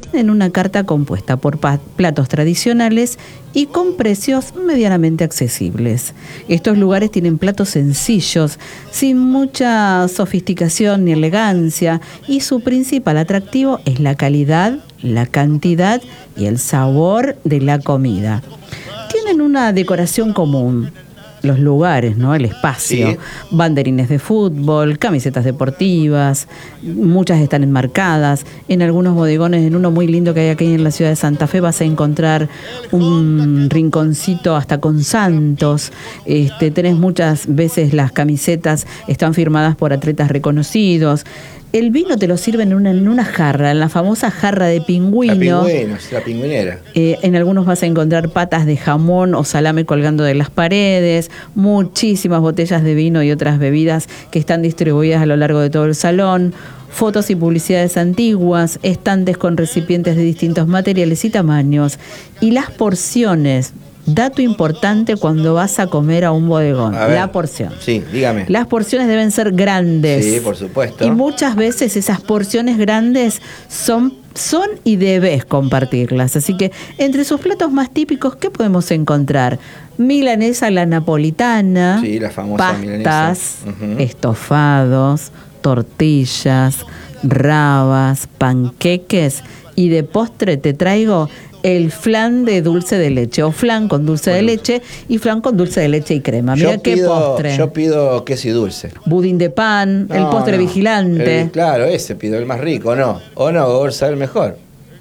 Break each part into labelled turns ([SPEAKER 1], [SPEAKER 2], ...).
[SPEAKER 1] tienen una carta compuesta por platos tradicionales y con precios medianamente accesibles. Estos lugares tienen platos sencillos, sin mucha sofisticación ni elegancia, y su principal atractivo es la calidad, la cantidad y el sabor de la comida. Tienen una decoración común. Los lugares, ¿no? El espacio, sí. Banderines de fútbol, camisetas deportivas, muchas están enmarcadas. En algunos bodegones, en uno muy lindo que hay aquí en la ciudad de Santa Fe, vas a encontrar un rinconcito hasta con santos. Tenés muchas veces las camisetas, están firmadas por atletas reconocidos. El vino te lo sirven en una jarra, en la famosa jarra de pingüino.
[SPEAKER 2] La pingüinera.
[SPEAKER 1] En algunos vas a encontrar patas de jamón o salame colgando de las paredes, muchísimas botellas de vino y otras bebidas que están distribuidas a lo largo de todo el salón, fotos y publicidades antiguas, estantes con recipientes de distintos materiales y tamaños, y las porciones. Dato importante cuando vas a comer a un bodegón, la porción.
[SPEAKER 2] Sí, dígame.
[SPEAKER 1] Las porciones deben ser grandes.
[SPEAKER 2] Sí, por supuesto.
[SPEAKER 1] Y muchas veces esas porciones grandes son y debes compartirlas. Así que entre sus platos más típicos, ¿qué podemos encontrar? Milanesa a la napolitana,
[SPEAKER 2] sí, la famosa
[SPEAKER 1] pastas,
[SPEAKER 2] milanesa.
[SPEAKER 1] Estofados, tortillas, rabas, panqueques, y de postre te traigo el flan de dulce de leche, o flan con dulce de leche y flan con dulce de leche y crema. Mira qué postre.
[SPEAKER 2] Yo pido queso y dulce.
[SPEAKER 1] Budín de pan, el postre vigilante.
[SPEAKER 2] Claro, ese pido, el más rico, ¿no? O no, Gorsa, el mejor.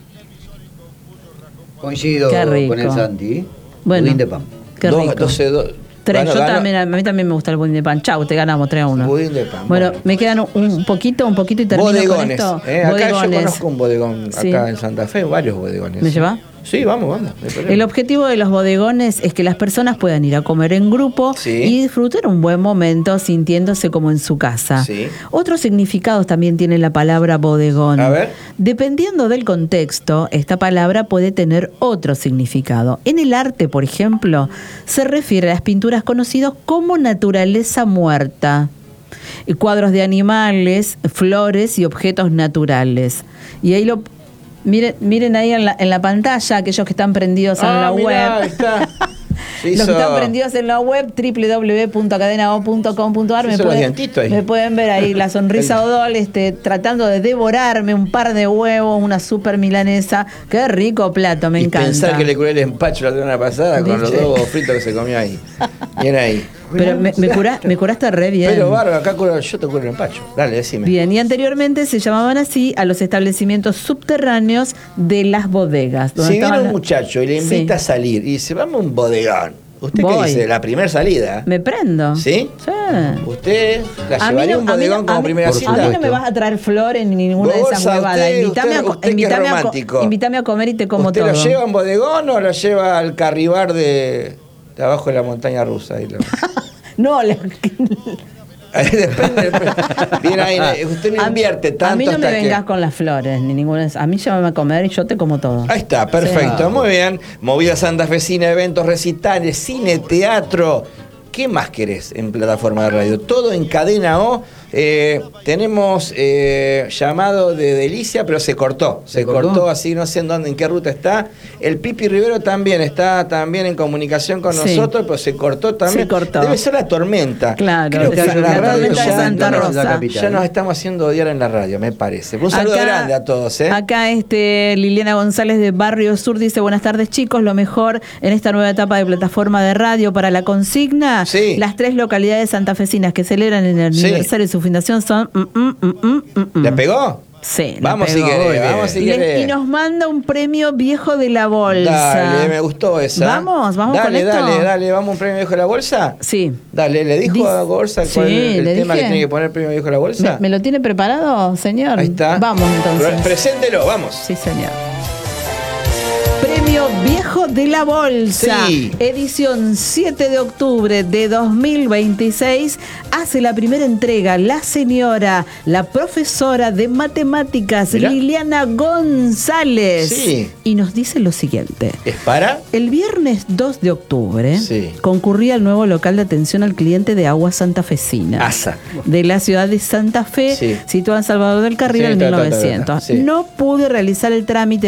[SPEAKER 3] Coincido con el Santi.
[SPEAKER 1] Bueno,
[SPEAKER 3] budín de pan.
[SPEAKER 1] Qué rico.
[SPEAKER 2] 3,
[SPEAKER 1] también, a mí también me gusta el budín de pan. Chau, te ganamos 3-1.
[SPEAKER 2] Budín de pan.
[SPEAKER 1] Bueno, me quedan un poquito y termino
[SPEAKER 2] bodegones,
[SPEAKER 1] con esto.
[SPEAKER 2] Acá
[SPEAKER 1] bodegones.
[SPEAKER 2] yo conozco un bodegón, acá en Santa Fe, varios bodegones.
[SPEAKER 1] ¿Me lleva?
[SPEAKER 2] Sí, vamos.
[SPEAKER 1] El objetivo de los bodegones es que las personas puedan ir a comer en grupo, sí, y disfrutar un buen momento sintiéndose como en su casa.
[SPEAKER 2] Sí.
[SPEAKER 1] Otros significados también tiene la palabra bodegón.
[SPEAKER 2] A ver.
[SPEAKER 1] Dependiendo del contexto, esta palabra puede tener otro significado. En el arte, por ejemplo, se refiere a las pinturas conocidas como naturaleza muerta, cuadros de animales, flores y objetos naturales. Y ahí miren ahí en la pantalla, aquellos que están prendidos en la web.
[SPEAKER 2] Está.
[SPEAKER 1] Los que están prendidos en la web, www.cadenao.com.ar, me pueden ver ahí la sonrisa Odol, tratando de devorarme un par de huevos, una super milanesa. Qué rico plato, me encanta.
[SPEAKER 2] Pensar que le curé el empacho la semana pasada con los 2 huevos fritos que se comió ahí. Bien ahí.
[SPEAKER 1] Pero me curaste re bien.
[SPEAKER 2] Pero bárbaro, acá yo te curo el empacho. Dale, decime.
[SPEAKER 1] Bien, y anteriormente se llamaban así a los establecimientos subterráneos de las bodegas.
[SPEAKER 2] Si viene un muchacho y le invita a salir y dice, vamos a un bodegón. ¿Usted qué dice? La primera salida.
[SPEAKER 1] Me prendo.
[SPEAKER 2] ¿Sí?
[SPEAKER 1] Sí.
[SPEAKER 2] ¿Usted la llevaría a un bodegón como primera cita?
[SPEAKER 1] A mí no me vas a traer flores ni ninguna de esas huevadas. Invítame a comer y te como todo.
[SPEAKER 2] ¿Usted lo lleva a un bodegón o lo lleva al Carribar de abajo de la montaña rusa?
[SPEAKER 1] No,
[SPEAKER 2] depende. Bien ahí, usted no invierte tanto.
[SPEAKER 1] A mí no me vengas con las flores, ni ninguna. A mí llévame a comer y yo te como todo.
[SPEAKER 2] Ahí está, perfecto, sí. Muy bien. Movida santafesina, eventos, recitales, cine, teatro. ¿Qué más querés en plataforma de radio? Todo en Cadena O. Tenemos llamado de Delicia, pero se cortó. Se cortó así, no sé en qué ruta está. El Pipi Rivero también está en comunicación con nosotros, pero se cortó también. Debe ser la tormenta.
[SPEAKER 1] Claro,
[SPEAKER 2] creo que la radio
[SPEAKER 1] tormenta de Santa Rosa.
[SPEAKER 2] Ya nos estamos haciendo odiar en la radio, me parece. Un saludo grande a todos.
[SPEAKER 1] Acá Liliana González de Barrio Sur dice: buenas tardes, chicos, lo mejor en esta nueva etapa de plataforma de radio para la consigna.
[SPEAKER 2] Sí.
[SPEAKER 1] Las 3 localidades santafesinas que celebran el aniversario de su fundación son...
[SPEAKER 2] ¿Le pegó?
[SPEAKER 1] Sí.
[SPEAKER 2] Vamos si querés.
[SPEAKER 1] Y nos manda un premio viejo de la bolsa.
[SPEAKER 2] Dale, me gustó esa.
[SPEAKER 1] Vamos con esto.
[SPEAKER 2] Dale, ¿vamos a un premio viejo de la bolsa?
[SPEAKER 1] Sí.
[SPEAKER 2] Dale, ¿le dijo a Gorsa cuál es el tema que tiene que poner premio viejo de la bolsa?
[SPEAKER 1] ¿Me lo tiene preparado, señor?
[SPEAKER 2] Ahí está.
[SPEAKER 1] Vamos entonces.
[SPEAKER 2] Preséntelo, vamos.
[SPEAKER 1] Sí, señor. Premio Viejo de la Bolsa,
[SPEAKER 2] sí.
[SPEAKER 1] Edición 7 de octubre de 2026. Hace la primera entrega la profesora de matemáticas, Liliana González.
[SPEAKER 2] Sí.
[SPEAKER 1] Y nos dice lo siguiente.
[SPEAKER 2] ¿Es para?
[SPEAKER 1] El viernes 2 de octubre concurría al nuevo local de atención al cliente de Agua Santafesina.
[SPEAKER 2] ASA.
[SPEAKER 1] De la ciudad de Santa Fe, situada en Salvador del Carril en 1900. No pude realizar el trámite